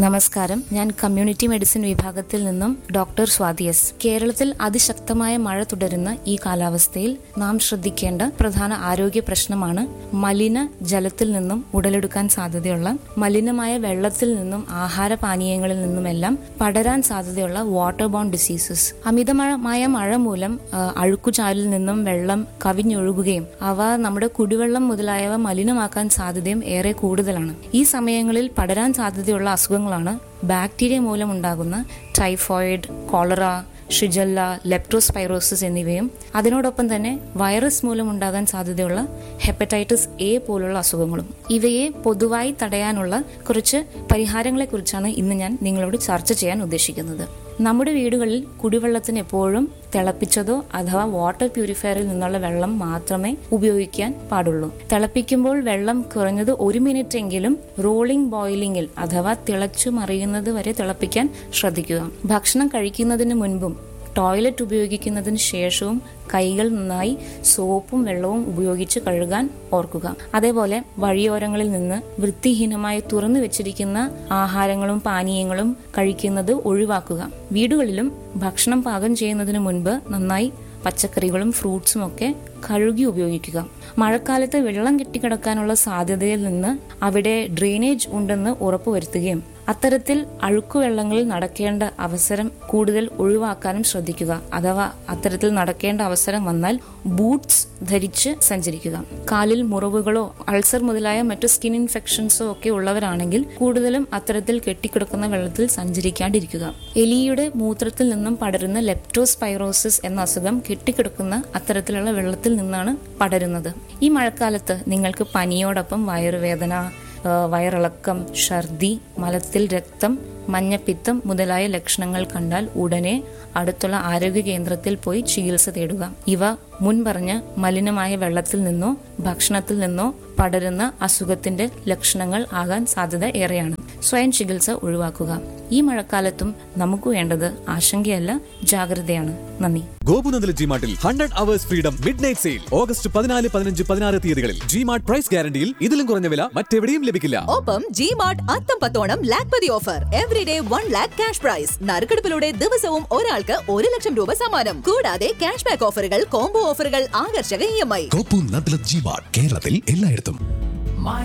നമസ്കാരം, ഞാൻ community medicine വിഭാഗത്തിൽ നിന്നും ഡോക്ടർ സ്വാതി എസ്. കേരളത്തിൽ അതിശക്തമായ മഴ തുടരുന്ന ഈ കാലാവസ്ഥയിൽ നാം ശ്രദ്ധിക്കേണ്ട പ്രധാന ആരോഗ്യ പ്രശ്നമാണ് മലിന ജലത്തിൽ നിന്നും ഉടലെടുക്കാൻ സാധ്യതയുള്ള, മലിനമായ വെള്ളത്തിൽ നിന്നും ആഹാരപാനീയങ്ങളിൽ നിന്നുമെല്ലാം പടരാൻ സാധ്യതയുള്ള വാട്ടർ ബോൺ ഡിസീസസ്. അമിതമായ മഴ മൂലം അഴുക്കുചാലിൽ നിന്നും വെള്ളം കവിഞ്ഞൊഴുകുകയും അവ നമ്മുടെ കുടിവെള്ളം മുതലായവ മലിനമാക്കാൻ സാധ്യതയും ഏറെ കൂടുതലാണ്. ഈ സമയങ്ങളിൽ പടരാൻ സാധ്യതയുള്ള അസുഖങ്ങളാണ് ബാക്ടീരിയ മൂലമുണ്ടാകുന്ന ടൈഫോയിഡ്, കോളറ, ഷിജല്ല, ലെപ്റ്റോസ്പൈറോസിസ് എന്നിവയും അതിനോടൊപ്പം തന്നെ വൈറസ് മൂലമുണ്ടാകാൻ സാധ്യതയുള്ള ഹെപ്പറ്റൈറ്റിസ് എ പോലുള്ള അസുഖങ്ങളും. ഇവയെ പൊതുവായി തടയാനുള്ള കുറച്ച് പരിഹാരങ്ങളെ കുറിച്ചാണ് ഇന്ന് ഞാൻ നിങ്ങളോട് ചർച്ച ചെയ്യാൻ ഉദ്ദേശിക്കുന്നത്. നമ്മുടെ വീടുകളിൽ കുടിവെള്ളത്തിന് എപ്പോഴും തിളപ്പിച്ചതോ അഥവാ വാട്ടർ പ്യൂരിഫയറിൽ നിന്നുള്ള വെള്ളം മാത്രമേ ഉപയോഗിക്കാൻ പാടുള്ളൂ. തിളപ്പിക്കുമ്പോൾ വെള്ളം കുറഞ്ഞത് 1 മിനിറ്റ് എങ്കിലും റോളിംഗ് ബോയിലിംഗിൽ അഥവാ തിളച്ചു മറിയുന്നത് വരെ തിളപ്പിക്കാൻ ശ്രദ്ധിക്കുക. ഭക്ഷണം കഴിക്കുന്നതിന് മുൻപും ടോയ്ലറ്റ് ഉപയോഗിക്കുന്നതിന് ശേഷവും കൈകൾ നന്നായി സോപ്പും വെള്ളവും ഉപയോഗിച്ച് കഴുകാൻ ഓർക്കുക. അതേപോലെ വഴിയോരങ്ങളിൽ നിന്ന് വൃത്തിഹീനമായി തുറന്നു വെച്ചിരിക്കുന്ന ആഹാരങ്ങളും പാനീയങ്ങളും കഴിക്കുന്നത് ഒഴിവാക്കുക. വീടുകളിലും ഭക്ഷണം പാകം ചെയ്യുന്നതിന് മുൻപ് നന്നായി പച്ചക്കറികളും ഫ്രൂട്ട്സും ഒക്കെ കഴുകി ഉപയോഗിക്കുക. മഴക്കാലത്ത് വെള്ളം കെട്ടിക്കിടക്കാനുള്ള സാധ്യതയിൽ നിന്ന് അവിടെ ഡ്രെയിനേജ് ഉണ്ടെന്ന് ഉറപ്പുവരുത്തുകയും അത്തരത്തിൽ അഴുക്കുവെള്ളങ്ങളിൽ നടക്കേണ്ട അവസരം കൂടുതൽ ഒഴിവാക്കാനും ശ്രദ്ധിക്കുക. അഥവാ അത്തരത്തിൽ നടക്കേണ്ട അവസരം വന്നാൽ ബൂട്ട്സ് ധരിച്ച് സഞ്ചരിക്കുക. കാലിൽ മുറിവുകളോ അൾസർ മുതലായ മറ്റു സ്കിൻ ഇൻഫെക്ഷൻസോ ഒക്കെ ഉള്ളവരാണെങ്കിൽ കൂടുതലും അത്തരത്തിൽ കെട്ടിക്കിടക്കുന്ന വെള്ളത്തിൽ സഞ്ചരിക്കാണ്ടിരിക്കുക. എലിയുടെ മൂത്രത്തിൽ നിന്നും പടരുന്ന ലെപ്റ്റോസ്പൈറോസിസ് എന്ന അസുഖം കെട്ടിക്കിടക്കുന്ന അത്തരത്തിലുള്ള വെള്ളത്തിൽ നിന്നാണ് പടരുന്നത്. ഈ മഴക്കാലത്ത് നിങ്ങൾക്ക് പനിയോടൊപ്പം വയറുവേദന, വയറിളക്കം, ഛർദി, മലത്തിൽ രക്തം, മഞ്ഞപ്പിത്തം മുതലായ ലക്ഷണങ്ങൾ കണ്ടാൽ ഉടനെ അടുത്തുള്ള ആരോഗ്യ കേന്ദ്രത്തിൽ പോയി ചികിത്സ തേടുക. ഇവ മുൻപറഞ്ഞ മലിനമായ വെള്ളത്തിൽ നിന്നോ ഭക്ഷണത്തിൽ നിന്നോ പടരുന്ന അസുഖത്തിന്റെ ലക്ഷണങ്ങൾ ആകാൻ സാധ്യത ഏറെയാണ്. സ്വയം ചികിത്സ ഒഴിവാക്കുക. ഈ മഴക്കാലത്തും നമുക്ക് വേണ്ടത് ആശങ്കയല്ല, ജാഗ്രതയാണ്. നന്ദി. ഗോപുനന്ദല ജിമാർട്ടിൽ 100 hours freedom mid night sale August 14, 15, 16 തീയതികളിൽ ജിമാർട്ട് പ്രൈസ് ഗ്യാരണ്ടിയിൽ ഇതിലും കുറഞ്ഞ വില മറ്റെവിടെയും ലഭിക്കില്ല. ഒപ്പം ജിമാർട്ട് അത്തം പത്തോണം lakhpati offer. Everyday 1 lakh cash prize. നറുക്കെടുപ്പിലൂടെ ദിവസവും ഒരാൾക്ക് 1 ലക്ഷം രൂപ സമ്മാനം. കൂടാതെ ക്യാഷ് ബാക്ക് ഓഫറുകൾ, കോംബോ ഓഫറുകൾ, ആകർഷക EMI. ഗോപുനന്ദല ജിമാർട്ട് കേരളത്തിൽ എല്ലായിടത്തും.